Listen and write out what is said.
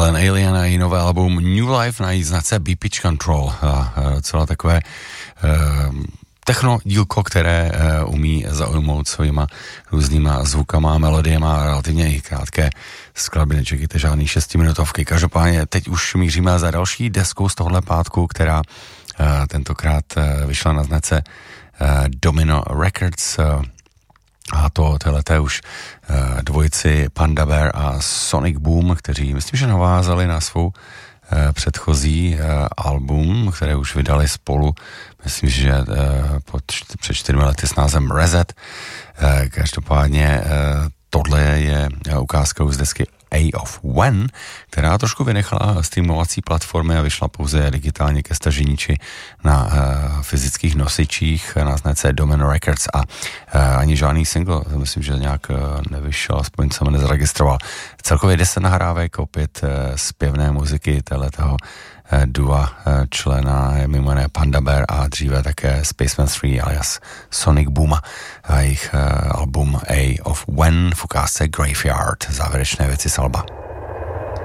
Glenn Alien a její nové album New Life na její značce Be Pitch Control. Docela takové techno dílko, které umí zaujmout svýma různýma zvukama a melodiema, relativně i krátké skladby, nečekejte žádný 6minutovky. Každopádně teď už míříme za další deskou z tohle pátku, která tentokrát vyšla na značce Domino Records, a tohleté už dvojici Panda Bear a Sonic Boom, kteří myslím, že navázali na svou předchozí album, které už vydali spolu, myslím, že před 4 lety s názvem Reset. Každopádně tohle je ukázka z desky A of When, která trošku vynechala streamovací platformy a vyšla pouze digitálně ke stažení či na fyzických nosičích na značce Domino Records a ani žádný single, myslím, že nějak nevyšel, aspoň jsem nezaregistroval. Celkově 10 nahrávek, opět zpěvné muziky toho dua člena mimo jiné Panda Bear a dříve také Spaceman 3 alias Sonic Boom a jejich album A of When v ukázce Graveyard, závěrečné věci z alba.